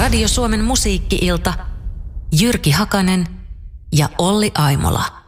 Radio Suomen musiikki-ilta, Jyrki Hakanen ja Olli Aimola.